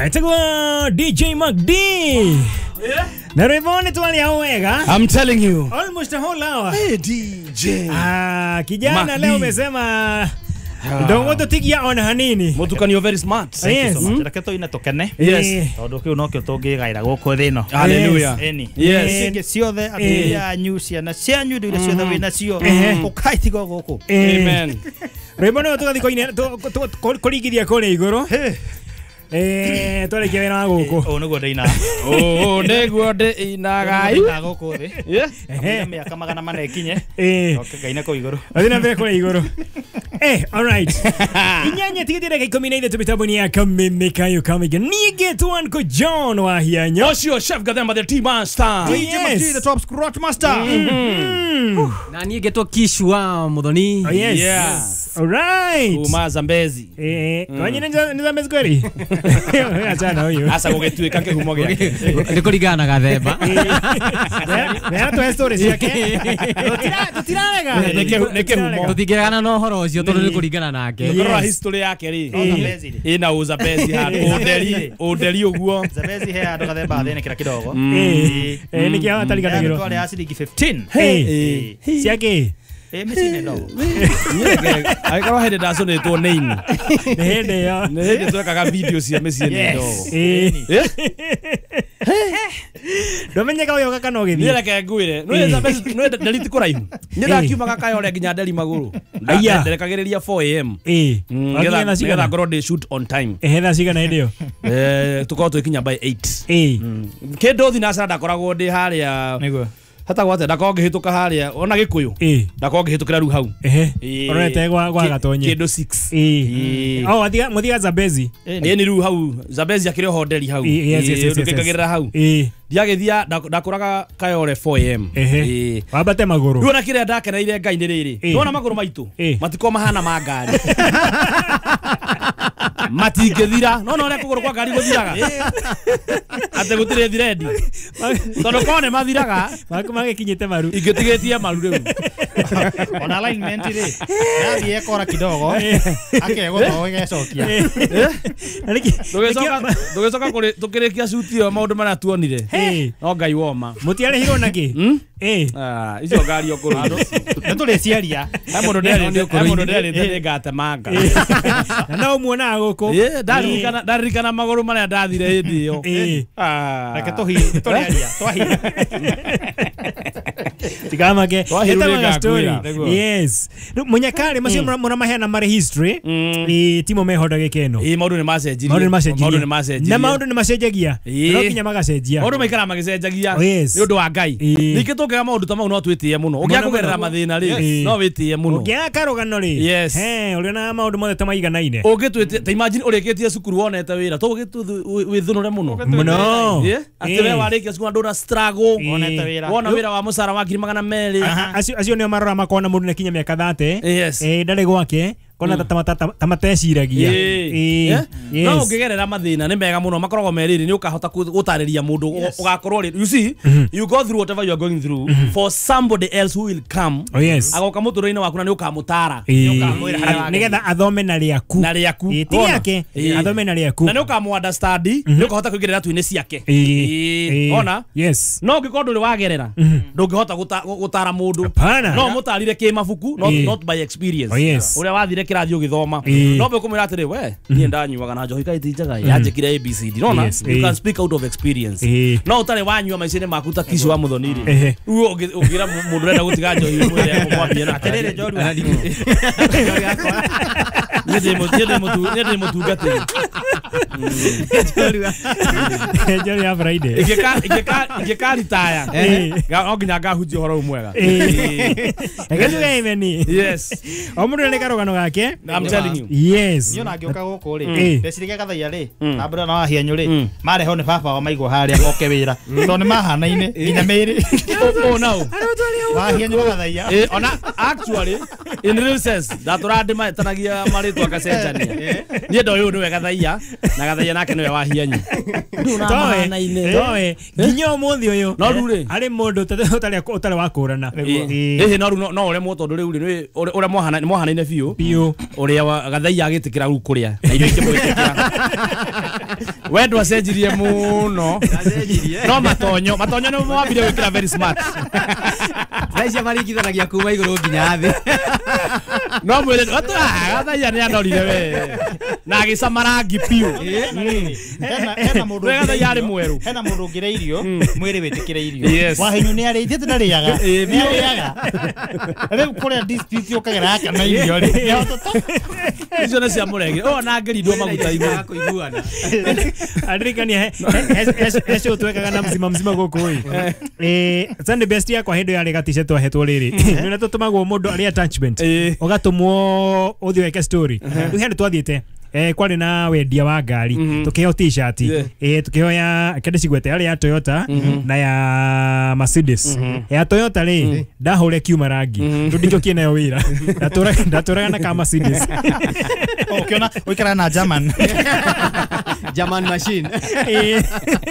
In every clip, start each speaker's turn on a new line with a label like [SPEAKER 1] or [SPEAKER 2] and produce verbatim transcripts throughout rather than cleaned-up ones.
[SPEAKER 1] Atagwa D J McD. Yeah. Na revone tuwali hawega.
[SPEAKER 2] I'm telling you.
[SPEAKER 1] Almost a whole hour.
[SPEAKER 2] Hey D J.
[SPEAKER 1] Ah, kijana Mac leo umesema ndongo totigia ona hanini.
[SPEAKER 2] Mutukani you very smart.
[SPEAKER 1] Yes.
[SPEAKER 3] Raketo ina tokene.
[SPEAKER 2] Yes.
[SPEAKER 3] Tondu kiu no kio tungigaira guku thino.
[SPEAKER 2] Hallelujah.
[SPEAKER 3] Eni.
[SPEAKER 2] Yes.
[SPEAKER 3] Singe ciothe atia nyucia na cia nyudu ile ciothe wina cio. Ukaitigo guku.
[SPEAKER 1] Amen. Revone tugathi koine kurigithia kore iguru. Eh, tole ke wena guku.
[SPEAKER 3] O nugo deina.
[SPEAKER 2] Oh, neguo de inaga.
[SPEAKER 3] Ina guku thi.
[SPEAKER 2] Yeah.
[SPEAKER 3] Eh, me akamagana mana ikinye.
[SPEAKER 1] Eh.
[SPEAKER 3] Okay, gaina ko iguru.
[SPEAKER 1] Adina be kore iguru. Eh, all right. Inyanya tigitire ke kominaide tubitabuni ya kameme kayo kamige. Nige tuan ko John wa hianya.
[SPEAKER 2] Osho chef Gademba the team master.
[SPEAKER 3] D J McD the top scrot master.
[SPEAKER 4] Na nige to Kishwa Mudhoni.
[SPEAKER 1] Oh yes.
[SPEAKER 2] Yeah.
[SPEAKER 1] All right.
[SPEAKER 2] Uma Zambezi.
[SPEAKER 1] Eh, wanyine ni Zambezi kweli? Achana huyo.
[SPEAKER 2] Asa gugituika kihumo giake.
[SPEAKER 4] Ndikurigana gathemba.
[SPEAKER 1] Nera tu stories yake. Tutira tutiraga.
[SPEAKER 2] Neke neke humo.
[SPEAKER 4] Tutigirana no horo ucio tondu ndikurigana nake.
[SPEAKER 2] Ngorora history yake ri. Ina uza bezi hano. Uderi, uderi uguo.
[SPEAKER 3] Zabezi he ando gathemba thene kira kidogo.
[SPEAKER 1] Eh, eh niki atarigana giro.
[SPEAKER 3] Twale asidi fifteen.
[SPEAKER 1] Hey. Siake.
[SPEAKER 3] Eh mesine no.
[SPEAKER 2] Yeke, aikaro hede daso ne to name.
[SPEAKER 1] Nehede ya.
[SPEAKER 2] Nehede to kaga video cia mesine ndo.
[SPEAKER 1] Eh.
[SPEAKER 2] Eh.
[SPEAKER 1] Domenya ka yo kaka no githi.
[SPEAKER 2] Nira ke nguire. No eza best no delete kuraihu. Nira kiuma kaka yole ginya ndeli maguru. Aya. Ndirekagereria four A M.
[SPEAKER 1] Eh.
[SPEAKER 2] Ngetha ngetha ngoro de shoot on time.
[SPEAKER 1] Eh tha cigana hĩndĩ
[SPEAKER 2] Eh tukorwo twikinya by eight.
[SPEAKER 1] Eh.
[SPEAKER 2] Kendo thina cara ndakoragwo ndi haria.
[SPEAKER 3] Niguo.
[SPEAKER 2] Hata gwate ndakorwo ngihituka haria ona gikuyu.
[SPEAKER 1] Eh.
[SPEAKER 2] Ndakorwo ngihitukira ru hau.
[SPEAKER 1] Eh. Orete gwa gwa gatonye.
[SPEAKER 2] Kendo six.
[SPEAKER 1] Eh. Oh athiga muthiga Zambezi.
[SPEAKER 2] Eh ni ru hau. Zambezi akire hodeli hau.
[SPEAKER 1] Yes yes yes.
[SPEAKER 2] Ndikagirira hau.
[SPEAKER 1] Eh.
[SPEAKER 2] Ndiagithia ndakuraga kayore four A M.
[SPEAKER 1] Eh. Wabate maguru.
[SPEAKER 2] Ruona kire ndakeneire ngai ni riri. Ruona maguru maitu. Matiko mahana ma ngari. Matingithira no no re kuguru kwa ngari guthiraga ate gutire thread tondo kone mathiraga
[SPEAKER 1] makuma gikinyite maru
[SPEAKER 2] ingitigetie maru riu
[SPEAKER 3] on alignment ri nathi ekora kidogo akego to gecokia
[SPEAKER 1] niki
[SPEAKER 2] tugecoka tugecoka kuri tukirikia shoot iyo maundu mara tuonire no ngai woma
[SPEAKER 1] mutiare hiro naki eh
[SPEAKER 2] ah icio ngari okuru
[SPEAKER 3] nituri ciaria
[SPEAKER 2] ha mundu nderi ha mundu nderi nderi ngate manga
[SPEAKER 1] na no muona guku
[SPEAKER 2] eh ndarikana ndarikana maguru mara ndathire hindi iyo
[SPEAKER 1] eh
[SPEAKER 3] ah reke tuhi turiaria twahi
[SPEAKER 1] tikamake etaga story yes munyakari macio muna mahena mari history eh timo mehoda gekeno
[SPEAKER 2] eh maundu ni macenjirie
[SPEAKER 1] maundu ni macenjirie
[SPEAKER 2] maundu ni macenjirie
[SPEAKER 1] na maundu ni macenjagia no kinya magacenjia
[SPEAKER 2] maundu maikara magicenjagia
[SPEAKER 1] ni
[SPEAKER 2] undu wa ngai niki tukaga maundu ta mau no twitie muno ugia kugerera mathina ri no witie muno
[SPEAKER 1] ugia karugano ri eh uri na maundu mothe tamaiganaine
[SPEAKER 2] ugitwite ta imagine urikitie cukuru wonete wira to ugitu withunure muno
[SPEAKER 1] muno
[SPEAKER 2] atire warikia cukuru ndura struggle
[SPEAKER 3] wonete wira
[SPEAKER 2] wona wira wa musara wa ngiri magana meri
[SPEAKER 1] acio acio ne marora makona mundu ne kinya miaka thate
[SPEAKER 2] eh
[SPEAKER 1] ndari gwake kona tamateciragia
[SPEAKER 2] eh no ukigerera mathina ni mega muno makoragwo meriri ni ukahota gutariria mundu ugakorwo ri you see you go through whatever you are going through for somebody else who will come
[SPEAKER 1] oh yes
[SPEAKER 2] agoka muturoini waku na ni ukamutara
[SPEAKER 1] ni ukamwira nigetha athome na riaku
[SPEAKER 2] na riaku
[SPEAKER 1] ti yake athome na riaku
[SPEAKER 2] na ni ukamu understand ni ukahota kugerera tuine ciake ona
[SPEAKER 1] yes
[SPEAKER 2] no ngikondo ri wagerera ndungihota gutara mundu no mutarire ki mabuku not not by experience uria wathire kirathi ugithoma no be kumira atiri we ni ndanyuaga na njohi kaiti njaga yanjikire A B C D nona you can speak out of experience no utare wanyua maicine maku ta Kishu wa Muthoniri uo ugira mundu renda gutiga njohi mwire kumwambia na atirire njoru nede mutede mutu nede mutugate
[SPEAKER 1] njoru njoru ya Friday
[SPEAKER 2] igeka igeka igeka retire ga oginya ga huji horo mwega
[SPEAKER 1] egeju gaimeni
[SPEAKER 2] yes
[SPEAKER 1] omundu ne karogano gake
[SPEAKER 2] I'm telling you
[SPEAKER 1] yes
[SPEAKER 3] niona ngioka guku ri ndecirige gathaia ri abura na wahianyu ri mareho ni baba wa maigwo haria goke wira to ni mahanaine nginya meri
[SPEAKER 2] oh no
[SPEAKER 3] wahianyu gathaia
[SPEAKER 2] eh ona actually in real sense that radi ma tanagia mari tu akacenjania ni ndo yu ni gathaia na Agathaia nake niwe wahianyu.
[SPEAKER 1] Toe, toe, nginya umuthi uyu.
[SPEAKER 2] No rure.
[SPEAKER 1] Ari mundu utari utari wakurana.
[SPEAKER 2] Eh no no ore mo tondu riu ni ore mohana mohana ine biu.
[SPEAKER 1] Biu.
[SPEAKER 2] Ore Agathaia agitikira ru kuria. Na irio ingĩ mwĩtĩkĩra. Wendo acenjirie muno. No matonyo, matonyo no mwambire gwĩkĩra very smart.
[SPEAKER 4] Thaicĩa marikithanagia kuma igũrũ nginya thĩ.
[SPEAKER 2] No mwĩre watu Agathaia nĩ andorire we. Na agĩcama rangi piu.
[SPEAKER 3] Hena hena mũndũ
[SPEAKER 2] Agathaia arĩ mweru.
[SPEAKER 3] hena mũndũ ũngĩrĩa irio mwĩrĩ wĩtĩkĩre irio. Wahenyu nĩ arĩithĩte na rĩaga. Nĩ arĩaga. Rĩu kũrĩa dispute ũkagera aka na irio rĩ.
[SPEAKER 2] Icio nĩ cia mũrege. O na ngeridwo maguta igũrũ.
[SPEAKER 4] Kũiguana.
[SPEAKER 1] Adirikania hesho twekaga na mzima mzima gũkũ ĩ. Eh Sunday best yakwa hĩndĩ yarĩ gatice twahetwo rĩrĩ. Nĩ natũtũmagwo mũndũ arĩ attachment. Ũgatũmwo ũthiĩ weke story. Rĩu hĩndĩ twathiĩte eh kwari na wendia wa ngari tukiheo t-shirt eh tukiheo ya kende cigwete yale ya Toyota na ya Mercedes ya Toyota ri ndahore kiuma rangi ndinjokie nayo wira ndatura ndatura na ka Mercedes
[SPEAKER 3] ukiona uikara na German
[SPEAKER 4] German machine
[SPEAKER 1] eh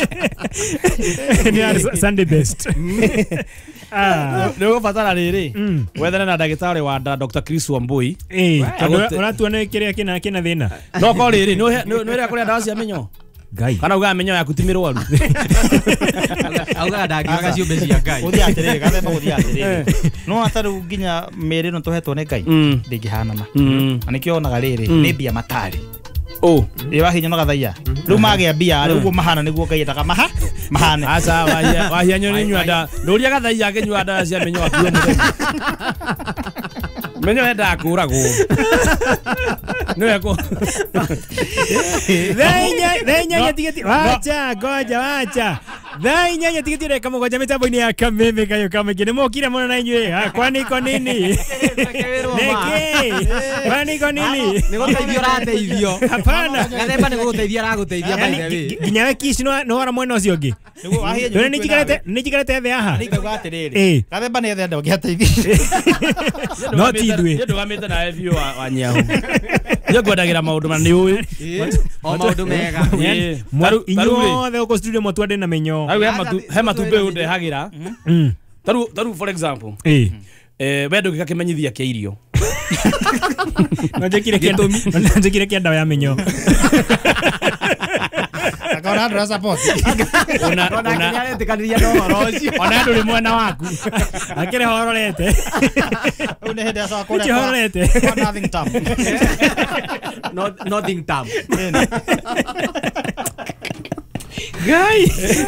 [SPEAKER 1] ni Sunday best ah
[SPEAKER 2] leo fatala riri wethana na ndagĩtarĩ wa nda Doctor Chris Wambui
[SPEAKER 1] eh uratuona kiria kina kina thina
[SPEAKER 2] no ko riri no no ria kuria ndawa cia menyo
[SPEAKER 1] Ngai
[SPEAKER 2] kana uga menyo yaku timirwo aru
[SPEAKER 4] auga ndakiaga ciumbe cia Ngai
[SPEAKER 3] uthi atiriri gathemba uthi atiriri no ataru nginya mere no tuhetwo ne Ngai ndingihanana na nikio onaga riri ni bia matari
[SPEAKER 2] oh
[SPEAKER 3] iwa hinya no Gathaia riu magia bia riu mahana niguo Ngai etaga maha mahane
[SPEAKER 2] asa wahia wahia nyoni nywanda nduria Gathaia akinywa ndawa cia menyo akuo muthenya menyo enda kuragwo Niweko.
[SPEAKER 1] Thainya, thainya tigiti. Wacha, goja, wacha. Thainya tigiti reka mugoja mitambo-ini ya Kameme kayo kama gine mokire muno na inywe. Kwani ko nini? Neke. Kwani ko nini?
[SPEAKER 4] Ni guteithio rateithio.
[SPEAKER 1] Hapana.
[SPEAKER 4] Gathemba ni guteithia raguteithia by the way.
[SPEAKER 1] Ginya we kici no no ara mwena ucio ngi. Niguo ni jikarete ni jikarete the aha.
[SPEAKER 3] Niguo atiriri. Gathemba ni thenda ngiateithia.
[SPEAKER 1] No tidwe.
[SPEAKER 2] Ndio gamete na review wa nyahu. Yo godagira maundu mani uyu.
[SPEAKER 4] O maundu mega.
[SPEAKER 1] Taru inyuothe uko studio motwande na menyo.
[SPEAKER 2] Ayu he matumbe unde hagira. Mm. Taru taru for example. Eh. Eh wendo gikakimenyithia kia irio.
[SPEAKER 1] Najekire kia najekire kia ndawa ya menyo.
[SPEAKER 3] Akona andra support.
[SPEAKER 2] Ona ona
[SPEAKER 4] kinyarete kaniria no horoci.
[SPEAKER 2] Ona ndu ri mwena waku.
[SPEAKER 1] Akire hororete.
[SPEAKER 3] Une hede asa kore.
[SPEAKER 1] Uchi hororete.
[SPEAKER 3] Nothing tam.
[SPEAKER 4] Not nothing tam.
[SPEAKER 1] Guy.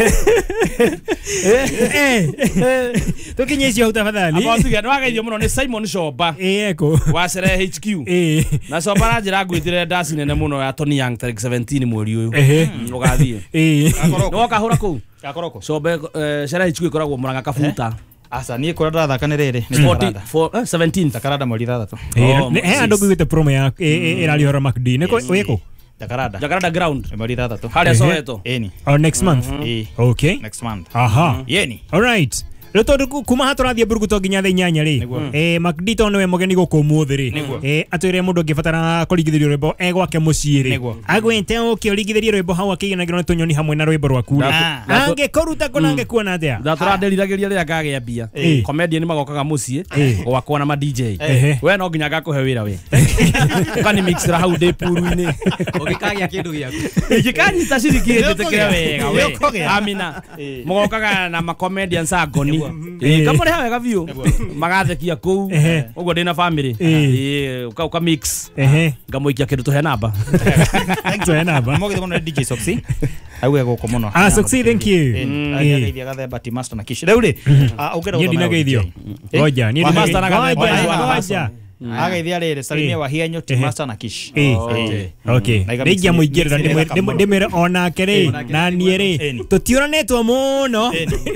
[SPEAKER 1] Eh. Tukinyesha utafadhali.
[SPEAKER 2] Hapo sikia ndo akaithio muno ni Simon Shoba.
[SPEAKER 1] Eh eko.
[SPEAKER 2] Wa Sere H Q.
[SPEAKER 1] Eh.
[SPEAKER 2] Na Shoba ranjira gwitire ndasi nene muno ya Tony Young tariki seventeen mweri uyu.
[SPEAKER 1] Eh.
[SPEAKER 2] Ugathie.
[SPEAKER 1] Eh.
[SPEAKER 2] No kahura ku.
[SPEAKER 3] Gakoroko.
[SPEAKER 2] Shoba Sere H Q ikoragwo Muranga Kabuta.
[SPEAKER 3] Asa ni kora ndathaka ni riri
[SPEAKER 2] ni forty seventeen
[SPEAKER 3] takarada mweri thatatu.
[SPEAKER 1] Eh ando gwite promo ya irali hora Macd niko weko.
[SPEAKER 3] Jakarada.
[SPEAKER 2] Jakarada ground.
[SPEAKER 3] Mweri thatatu.
[SPEAKER 2] Haria Soweto.
[SPEAKER 3] Eni.
[SPEAKER 1] Oh next month. Okay.
[SPEAKER 3] Next month.
[SPEAKER 1] Aha.
[SPEAKER 3] Yeni.
[SPEAKER 1] All right. Rä tondå kuma hatårathiä mbå ruguto nginya tha inyanya rä Macd to nä we må geni gå kå må thä rä atwä re må ndå å ngä batara kå rigithä rio rwä mbo e gwake må ciä rä agwä te å kä å rigithä rie rwä mbo hau akä genagä rwo nä tå nyoni hamwe na rwä mbo rwaku angä kå ruta kå na angä kuona atä a
[SPEAKER 2] ndatå randeriragä ria rä rä a ngagä a mbia komendia nä magokaga må ciä gwakwa na ma D J we no nginya ngakå he wä ra we ũkani mixra hau ndä puru-inä
[SPEAKER 4] ũgĩkagĩa kĩndũ gĩaku
[SPEAKER 2] ingĩkanyita ciriki hĩndĩ tĩkĩre wega we amina mũgokaga na ma comedians a ngoni kamore hawe gavio magathekia kuu ugo ndina family eh uka uka mix ngamuikia kindu tuhe namba
[SPEAKER 1] tuhe namba
[SPEAKER 3] mogithe muno D J Soxy awe goko muno
[SPEAKER 1] ah Soxy thank you
[SPEAKER 3] ageithia gathemba ti master na kish rĩu rĩ ukira
[SPEAKER 1] ni ndinageithio goja ni
[SPEAKER 2] master na gathemba
[SPEAKER 1] goja
[SPEAKER 3] ageithia rĩrĩ salimia wahianyo ti master na kish
[SPEAKER 1] okay ndegia muingirira ndimire onake rĩ na niĩ rĩ tutiũranĩtwo muno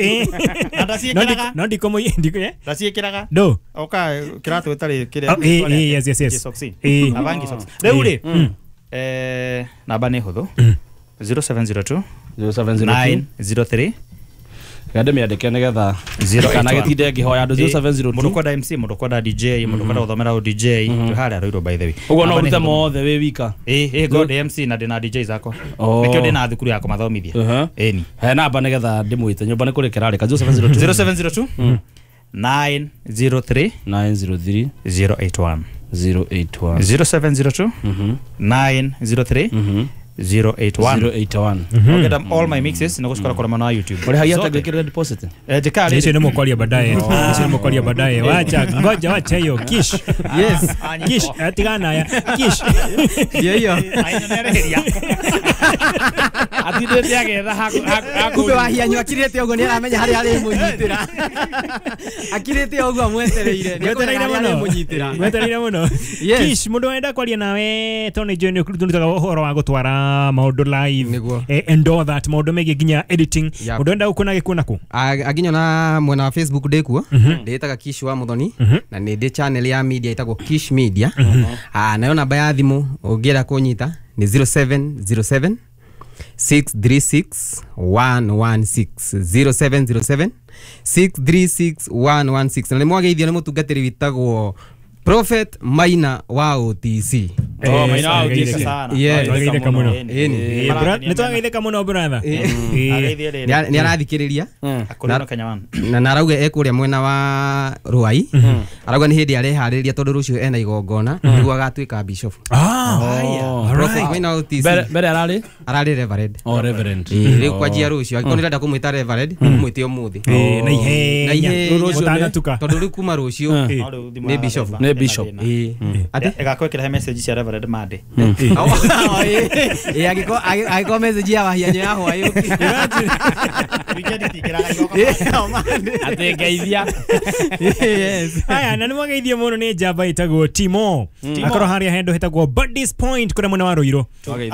[SPEAKER 1] no ndiko ndiko eh
[SPEAKER 3] ndaciĩkĩraga
[SPEAKER 1] ndo
[SPEAKER 3] oka kiratu itarĩ kĩrĩa
[SPEAKER 1] eh yes yes yes
[SPEAKER 3] Soxy eh avangi Soxy rĩu rĩ eh namba nĩ hũthũ zero seven zero two
[SPEAKER 2] zero seven zero
[SPEAKER 3] nine zero three
[SPEAKER 2] gade me andike negetha kana getinde ngihoya andu zero seven zero two
[SPEAKER 3] mundu kwenda M C mundu kwenda D J mundu kwenda guthomera D J tuhara roiro by the way
[SPEAKER 2] ugo no rute mothe we wika
[SPEAKER 3] eh eh god M C na ndina D J zako nikio ndina thukuru ya kumathomithia eni
[SPEAKER 2] he namba negetha ndimwite nyumba nikurekera reka zero seven zero two
[SPEAKER 3] zero seven zero two nine zero three
[SPEAKER 2] nine zero three
[SPEAKER 3] zero eight one
[SPEAKER 2] zero eight one
[SPEAKER 3] zero seven zero two nine zero three zero eight one
[SPEAKER 2] zero eight one
[SPEAKER 3] okay them all my mixes nakushukuru kwa maana YouTube
[SPEAKER 2] wale hayata gekira deposit
[SPEAKER 3] eh jikali
[SPEAKER 1] hicho nimo kwalia baadaye hicho nimo kwalia baadaye wacha ngoja wacha hiyo kish
[SPEAKER 4] Yes.
[SPEAKER 1] kish atigana ya kish
[SPEAKER 4] Hiyo hiyo.
[SPEAKER 3] ainyonereria
[SPEAKER 2] atinde yagetha haku
[SPEAKER 4] Kumbe wahianyu akirete ogo ni aramenya hari hari munyitira. Akirete ogo amwetereire. Ni
[SPEAKER 1] Mwetereire muno.
[SPEAKER 4] munyitira.
[SPEAKER 1] Mwetereire muno.
[SPEAKER 4] Yes.
[SPEAKER 1] Kish mundu wenda kwalia nawe Tony Junior kudunitaga uhoro wa gutwara maundu live
[SPEAKER 4] Niguo.
[SPEAKER 1] eh, and all that maundu megi ginya editing
[SPEAKER 4] Yep.
[SPEAKER 1] mundu wenda ukuna gikuna ku
[SPEAKER 4] Aginyo na mwena wa Facebook ndikuo nditaga Kish wa Muthoni na ni ndi channel ya media itagwo Kish Media. Ah nayo namba ya thimu ungiera kunyita ni zero seven zero seven six three six one one six zero seven zero seven six three six one one six na nimwageithio ni mutungatiri witagwo Prophet Maina wa O T C.
[SPEAKER 2] oh maina wa O T C
[SPEAKER 3] sana
[SPEAKER 4] Yes.
[SPEAKER 1] Twageitheka muno.
[SPEAKER 4] Eni.
[SPEAKER 1] nitwageitheka muno brother
[SPEAKER 3] ageithie riri
[SPEAKER 4] Ni arathikiriria
[SPEAKER 3] akorana kanyaman
[SPEAKER 4] na narauga ekuria mwena wa Ruai arauga ni hindi arehariria tondu rucio ena igongona niguo agatuika bishop.
[SPEAKER 1] ah
[SPEAKER 4] Prophet Maina wa O T C
[SPEAKER 2] bere bere arari
[SPEAKER 4] arari reverend.
[SPEAKER 2] oh reverend
[SPEAKER 4] Riu kwa jia rucio angiko nirenda kumwita reverend kumwite umuthi
[SPEAKER 1] eh na ihe
[SPEAKER 4] Na ihenya.
[SPEAKER 1] mutana tuka
[SPEAKER 4] tondu riu kuma rucio ni bishop.
[SPEAKER 2] ne bishop
[SPEAKER 4] eh ati
[SPEAKER 3] agakwekera message cia Reverend Made
[SPEAKER 4] eh agiko agiko message ya wahianyo ya hwayo
[SPEAKER 3] weekend tikiraga igoko
[SPEAKER 2] ate geithia
[SPEAKER 4] yes
[SPEAKER 1] aya na nimwageithie muno ni jamba itagwo Timo akoro haria hendo hetagwo Buddies Point kure mwena wa Ruiro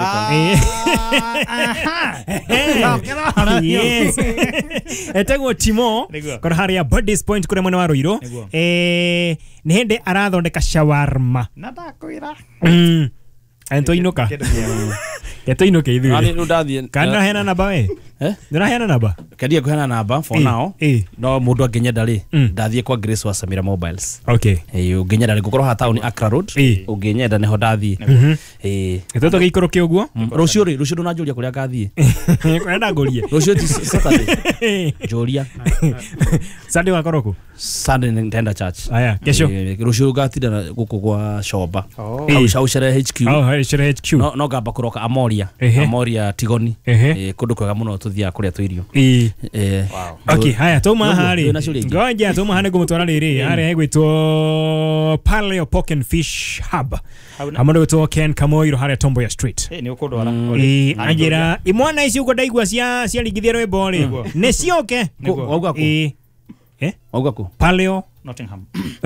[SPEAKER 1] yes etagwo Timo koro haria Buddies Point kure mwena wa Ruiro eh ni hende arathondeka shawarma
[SPEAKER 3] nadakwira
[SPEAKER 1] mm ento inuka ento inuka ithu
[SPEAKER 2] ani ndathie
[SPEAKER 1] kana hena namba we
[SPEAKER 2] eh
[SPEAKER 1] ndira hena namba
[SPEAKER 2] kadia kuhana namba for
[SPEAKER 1] Eh,
[SPEAKER 2] now
[SPEAKER 1] eh.
[SPEAKER 2] no mundu angenyenda ri
[SPEAKER 1] Mm.
[SPEAKER 2] ndathie kwa Grace wa Samira Mobiles
[SPEAKER 1] okay
[SPEAKER 2] eh ungenyenda ri gukorwo ha town Accra Road
[SPEAKER 1] Eh.
[SPEAKER 2] ungenyenda neho ndathie eh
[SPEAKER 1] etoto giikoro kiuguo
[SPEAKER 2] rucio ri rucio ndunanjuria kuria gathie
[SPEAKER 1] kwenda ngurie
[SPEAKER 2] rucio ti Saturday juria
[SPEAKER 1] Sunday wakoroku
[SPEAKER 2] Sunday nitaenda church
[SPEAKER 1] aya kesho
[SPEAKER 2] Eh, rucio gatinda guku kwa Shoba
[SPEAKER 3] Oh.
[SPEAKER 2] au shauchere H Q
[SPEAKER 1] oh hai shere H Q
[SPEAKER 2] no no gamba kuroka Amoria
[SPEAKER 1] Ehe.
[SPEAKER 2] Amoria Tigoni
[SPEAKER 1] Ehe.
[SPEAKER 2] eh kundu kwega muno tuthia kuria twirio
[SPEAKER 1] eh
[SPEAKER 2] eh
[SPEAKER 1] okay haya tuma
[SPEAKER 2] Niguo,
[SPEAKER 1] hari
[SPEAKER 2] wina ciuria ingĩ?
[SPEAKER 1] ngoja tuma hane gumutwara riri hari hegwitwo Paleo Pork and Fish Hub amundu gwitwo Ken Kamoiro hari Tomboya Street
[SPEAKER 3] eh ni ukundwara
[SPEAKER 1] eh anjira imwana ici uko ndaigua cia cia ligithia rwimbo ri ne cioke
[SPEAKER 2] wauga ku
[SPEAKER 1] eh eh
[SPEAKER 2] wauga ku
[SPEAKER 1] Paleo
[SPEAKER 3] Nottingham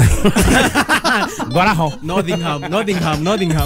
[SPEAKER 2] gwaraho
[SPEAKER 4] Nottingham Nottingham Nottingham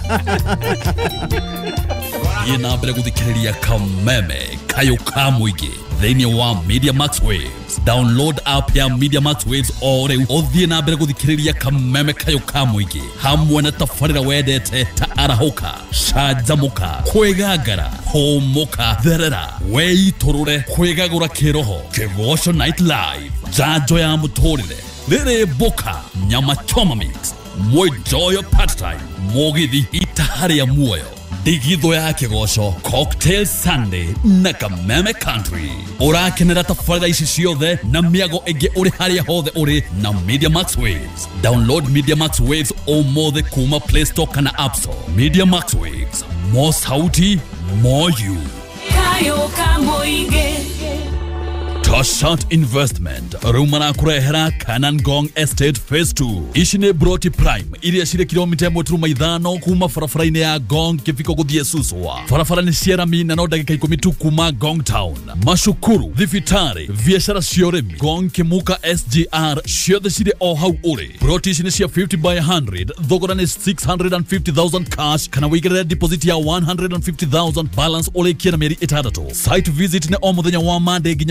[SPEAKER 5] yena mbere guthikiriria kameme kayo ka muingi thiini wa Media Max Waves. Download app ya Media Max Waves o riu uthie na mbere guthikiriria kameme kayo ka muingi hamwe na tafarira wendete ta arahuka shajamuka kwegagara homoka therera weiturure kwegagura kiroho Kegosho Night Live janjo ya muturire riri boka nyama choma mix mwejoyo part time mogithi itahari ya muoyo digitho ya Kegosho Cocktail Sunday na Kameme Country urakenera tafarira ici ciothe na miago enge uri haria hothe uri na Media Max Waves. Download Media Max Waves o mothe kuma Play Store kana App Store. Media Max Waves, more sauti, more you.
[SPEAKER 6] Kayo Kamoige
[SPEAKER 5] Toshant Investment rumana kurehera Canaan Gong Estate Phase two ici ni Broti Prime iria cire kilomita ĩmwe turuma ithano kuma barabara-inĩ ya Gong kifiko guthie Suswa. Barabara ni Sierra na no ndagika ikumi tu kuma Gong Town. Mashukuru thibitari biashara cia urimi Gong Kimuka S G R ciothe cire o hau uri. Broti ici ni cia fifty by one hundred thogora ni six hundred fifty thousand cash kana wigirire deposit ya one hundred fifty thousand balance uri kiera mieri itandatu. Site visit ni o muthenya wa Monday ginya Friday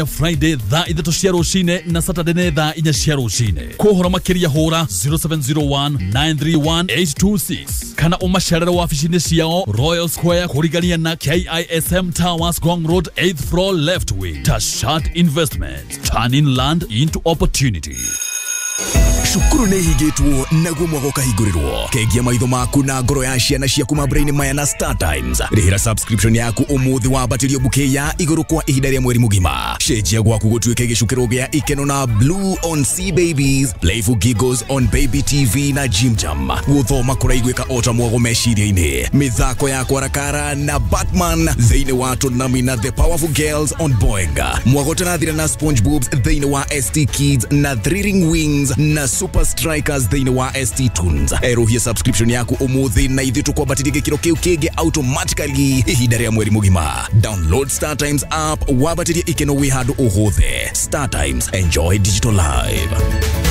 [SPEAKER 5] Friday thaa ithatũ cia rũcinĩ na Saturday nĩ thaa inya cia rũcinĩ. Kũhoro makĩria hũra zero seven zero one nine three one eight two six kana umacerere wabici-inĩ ciao Royal Square kũrigania na K I S M Towers Gong Road eighth floor left wing. Tashat Investments, turning land into opportunity.
[SPEAKER 7] Shukuru nĩ higĩtwo naguo mwago kahingũrĩrwo. Kengia maitho maku na ngoro ya ciana ciaku mambura-inĩ maya na Star Times. Rĩhĩra subscription yaku ũmũthĩ wambatĩrio bouquet ya igũrũ kwa ihinda rĩa mweri mũgima. Cenjia gwaku gũtuĩke gĩcukĩro gĩa ikeno na Blue on Sea Babies, Playful Giggles on Baby T V na Jim Jam. Gũthoma kũraiguĩka ota mwago meciria-inĩ. Mĩthako ya kwarakara na Batman thĩinĩ wa Tonami na The Powerful Girls on Boeing. Mwago tanathira na SpongeBob's thĩinĩ wa S T Kids na Thrilling Wings na Super Strikers thĩinĩ wa S T Tunes. Erohia subscription yaku ũmũthĩ na ithuĩ tũkwambatĩria gĩkĩro kĩu kĩngĩ automatically ihinda rĩa mweri mũgima. Download Star Times app wambatĩrie ikeno wĩ handũ ũhũthĩ. Star Times, enjoy digital life.